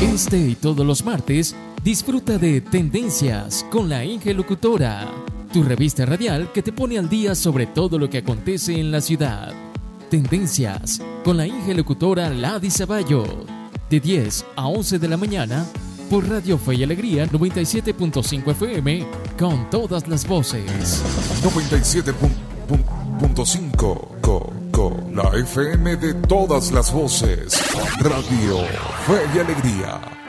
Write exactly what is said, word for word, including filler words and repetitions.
Este y todos los martes, disfruta de Tendencias con la Inge Locutora, tu revista radial que te pone al día sobre todo lo que acontece en la ciudad. Tendencias con la Inge Locutora Ladi Zavallo, de diez a once de la mañana, por Radio Fe y Alegría noventa y siete punto cinco F M, con todas las voces. noventa y siete punto cinco, co, co, la F M de todas las voces. Radio Fe y Alegría.